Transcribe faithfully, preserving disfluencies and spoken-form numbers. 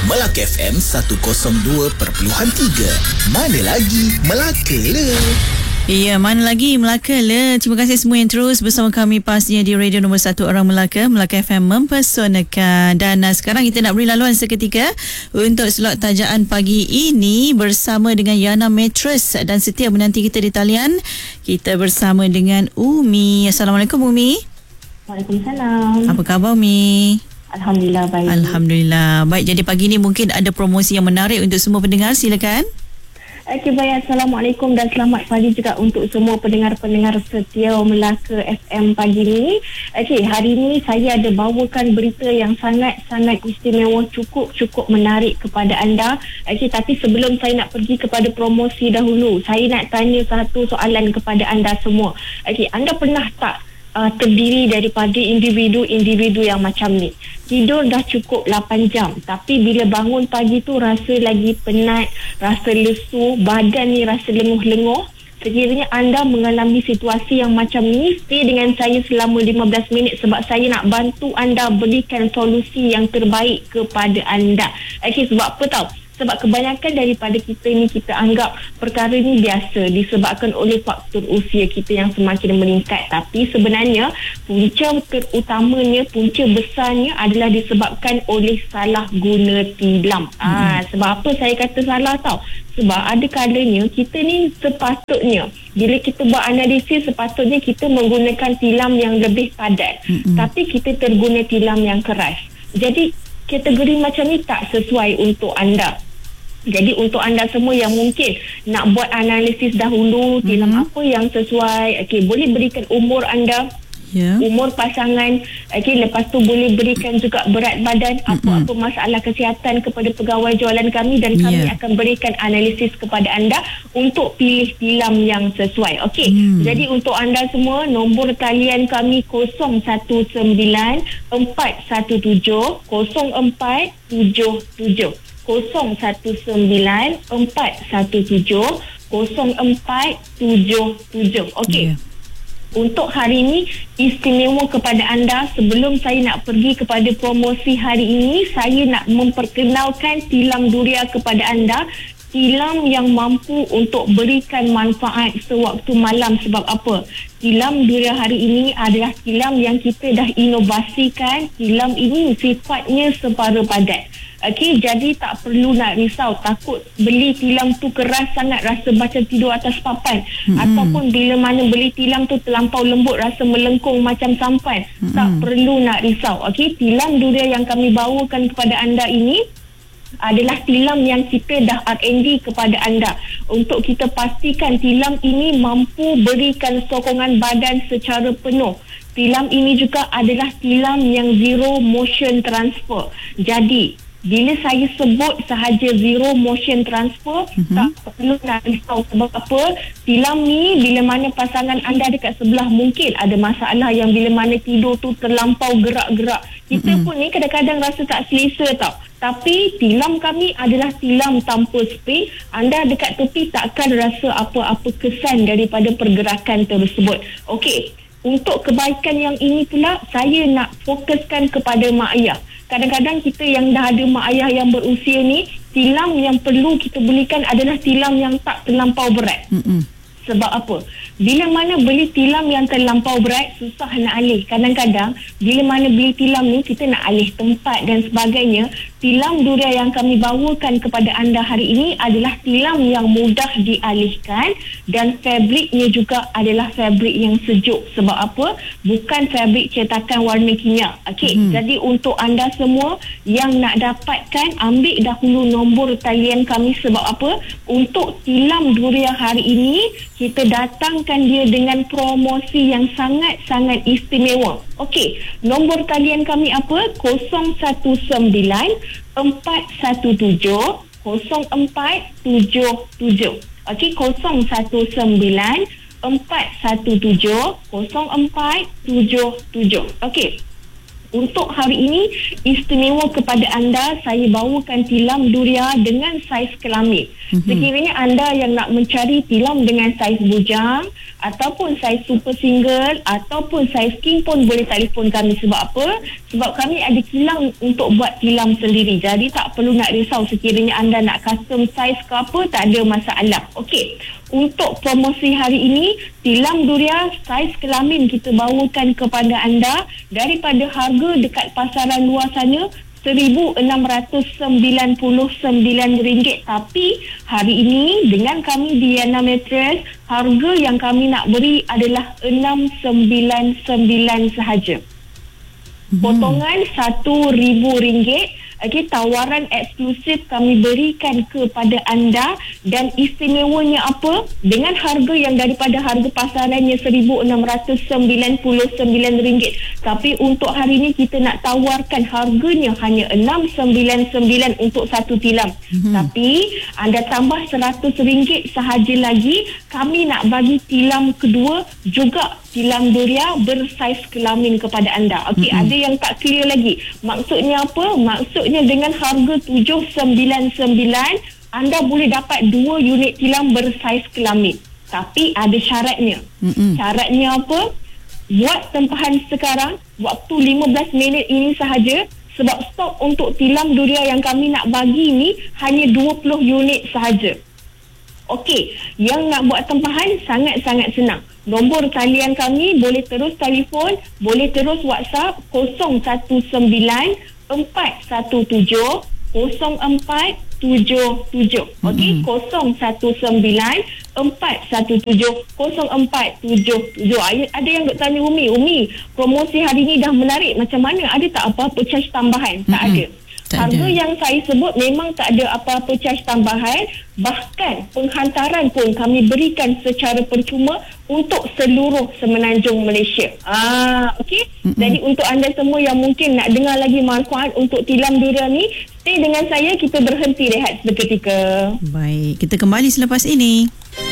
Melaka F M seratus dua perpuluhan tiga. Mana lagi Melaka le. Ya, mana lagi Melaka le. Terima kasih semua yang terus bersama kami pastinya di radio nombor satu orang Melaka, Melaka F M mempersonakan. Dan uh, sekarang kita nak beri laluan seketika untuk slot tajaan pagi ini bersama dengan Yana Mattress dan setia menanti kita di talian. Kita bersama dengan Umi. Assalamualaikum Umi. Waalaikumsalam. Apa khabar Umi? Alhamdulillah baik. Alhamdulillah. Baik, jadi pagi ni mungkin ada promosi yang menarik untuk semua pendengar, silakan. Okey, baik. Assalamualaikum dan selamat pagi juga untuk semua pendengar-pendengar setia Melaka F M pagi ni. Okey, hari ini saya ada bawakan berita yang sangat-sangat istimewa, cukup-cukup menarik kepada anda. Okey, tapi sebelum saya nak pergi kepada promosi dahulu, saya nak tanya satu soalan kepada anda semua. Okey, anda pernah tak Uh, terdiri daripada individu-individu yang macam ni? Tidur dah cukup lapan jam, tapi bila bangun pagi tu rasa lagi penat, rasa lesu, badan ni rasa lenguh-lenguh. Sekiranya anda mengalami situasi yang macam ni, stay dengan saya selama lima belas minit sebab saya nak bantu anda berikan solusi yang terbaik kepada anda. Okey, sebab apa tahu? Sebab kebanyakan daripada kita ni, kita anggap perkara ni biasa disebabkan oleh faktor usia kita yang semakin meningkat. Tapi sebenarnya punca terutamanya, punca besarnya adalah disebabkan oleh salah guna tilam. Hmm. Ah, sebab apa saya kata salah tau? Sebab ada kalanya kita ni sepatutnya bila kita buat analisis, sepatutnya kita menggunakan tilam yang lebih padat. Hmm. Tapi kita terguna tilam yang keras. Jadi kategori macam ni tak sesuai untuk anda. Jadi untuk anda semua yang mungkin nak buat analisis dahulu, tilam mm-hmm. apa yang sesuai, okey, boleh berikan umur anda, yeah. umur pasangan, okey, lepas tu boleh berikan juga berat badan, mm-hmm. apa-apa masalah kesihatan kepada pegawai jualan kami, dan kami yeah. akan berikan analisis kepada anda untuk pilih tilam yang sesuai. Okey, mm. jadi untuk anda semua, nombor talian kami kosong satu sembilan empat satu tujuh kosong empat tujuh tujuh. kosong satu sembilan empat satu tujuh kosong empat tujuh tujuh. Okey. Yeah. Untuk hari ini istimewa kepada anda. Sebelum saya nak pergi kepada promosi hari ini, saya nak memperkenalkan tilam Duria kepada anda. Tilam yang mampu untuk berikan manfaat sewaktu malam. Sebab apa? Tilam Duria hari ini adalah tilam yang kita dah inovasikan. Tilam ini sifatnya separa padat. Okey, jadi tak perlu nak risau takut beli tilam tu keras sangat, rasa macam tidur atas papan. Mm-hmm. Ataupun bila mana beli tilam tu terlampau lembut, rasa melengkung macam sampan. Mm-hmm. Tak perlu nak risau. Okey, tilam Duria yang kami bawakan kepada anda ini adalah tilam yang kita dah R and D kepada anda untuk kita pastikan tilam ini mampu berikan sokongan badan secara penuh. Tilam ini juga adalah tilam yang zero motion transfer. Jadi bila saya sebut sahaja zero motion transfer, mm-hmm. tak perlu nak risau. Sebab apa? Tilam ni bila mana pasangan anda dekat sebelah, mungkin ada masalah yang bila mana tidur tu terlampau gerak-gerak. Kita mm-hmm. pun ni kadang-kadang rasa tak selesa tau. Tapi tilam kami adalah tilam tanpa spray. Anda dekat tepi takkan rasa apa-apa kesan daripada pergerakan tersebut. Okey, untuk kebaikan yang ini pula, saya nak fokuskan kepada mak ayah. Kadang-kadang kita yang dah ada mak ayah yang berusia ni, tilam yang perlu kita belikan adalah tilam yang tak terlampau berat. Mm-mm. Sebab apa? Bila mana beli tilam yang terlampau berat, susah nak alih. Kadang-kadang bila mana beli tilam ni, kita nak alih tempat dan sebagainya. Tilam Duria yang kami bawakan kepada anda hari ini adalah tilam yang mudah dialihkan dan fabriknya juga adalah fabrik yang sejuk. Sebab apa? Bukan fabrik cetakan warna kimia. Okey, hmm. jadi untuk anda semua yang nak dapatkan, ambil dahulu nombor talian kami. Sebab apa? Untuk tilam Duria hari ini, kita datangkan dia dengan promosi yang sangat-sangat istimewa. Okey, nombor talian kami apa? kosong satu sembilan empat satu tujuh kosong empat tujuh tujuh. Okey, kosong satu sembilan empat satu tujuh kosong empat tujuh tujuh. Okey. untuk hari ini istimewa kepada anda, saya bawakan tilam durian dengan saiz kelamin. Mm-hmm. Sekiranya anda yang nak mencari tilam dengan saiz bujang ataupun saiz super single ataupun saiz king pun boleh telefon kami. Sebab apa? Sebab kami ada kilang untuk buat tilam sendiri. Jadi tak perlu nak risau sekiranya anda nak custom saiz ke apa, tak ada masalah. Okey. Untuk promosi hari ini, tilam durian saiz kelamin kita bawakan kepada anda daripada harga dekat pasaran luar sana seribu enam ratus sembilan puluh sembilan ringgit. Tapi hari ini dengan kami di Yana Mattress, harga yang kami nak beri adalah enam sembilan sembilan sahaja. Potongan satu ribu ringgit. Okey, tawaran eksklusif kami berikan kepada anda, dan istimewanya apa? Dengan harga yang daripada harga pasarannya seribu enam ratus sembilan puluh sembilan ringgit. Tapi untuk hari ini kita nak tawarkan harganya hanya enam sembilan sembilan untuk satu tilam. Mm-hmm. Tapi anda tambah seratus ringgit sahaja lagi, kami nak bagi tilam kedua juga tilam durian bersaiz kelamin kepada anda. Okey, mm-hmm. ada yang tak clear lagi. Maksudnya apa? Maksudnya dengan harga tujuh sembilan sembilan anda boleh dapat dua unit tilam bersaiz kelamin. Tapi ada syaratnya. Mm-hmm. Syaratnya apa? Buat tempahan sekarang waktu lima belas minit ini sahaja, sebab stok untuk tilam durian yang kami nak bagi ni hanya dua puluh unit sahaja. Okey, yang nak buat tempahan sangat-sangat senang. Nombor talian kami boleh terus telefon, boleh terus WhatsApp kosong satu sembilan empat satu tujuh kosong empat tujuh tujuh. Okey, kosong satu sembilan empat satu tujuh kosong empat tujuh tujuh. Ada yang nak tanya Umi, Umi, promosi hari ni dah menarik macam mana? Ada tak apa-apa charge tambahan? Mm-hmm. Tak ada. Tak Harga ada. Yang saya sebut memang tak ada apa-apa charge tambahan. Bahkan penghantaran pun kami berikan secara percuma untuk seluruh semenanjung Malaysia. Ah, okey. Mm-hmm. Jadi untuk anda semua yang mungkin nak dengar lagi manfaat untuk tilam durian ni, stay dengan saya, kita berhenti rehat seketika. Baik, kita kembali selepas ini.